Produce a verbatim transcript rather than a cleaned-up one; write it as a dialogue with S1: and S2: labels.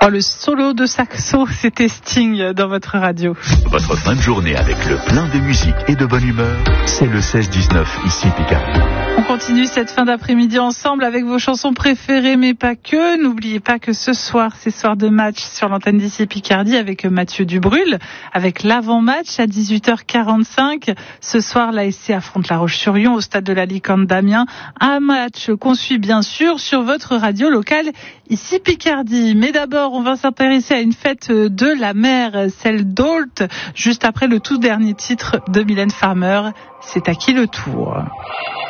S1: Oh, le solo de saxo, c'était Sting dans votre radio.
S2: Votre fin de journée avec le plein de musique et de bonne humeur, c'est le seize dix-neuf ici Picardie.
S1: On continue cette fin d'après-midi ensemble avec vos chansons préférées, mais pas que. N'oubliez pas que ce soir, c'est soir de match sur l'antenne d'ici Picardie avec Mathieu Dubrul, avec l'avant-match à dix-huit heures quarante-cinq. Ce soir, l'A S C affronte La Roche-sur-Yon au stade de la Licorne d'Amiens. Un match qu'on suit bien sûr sur votre radio locale ici Picardie. Mais d'abord, on va s'intéresser à une fête de la mer, celle d'Ault, juste après le tout dernier titre de Mylène Farmer. C'est à qui le tour ?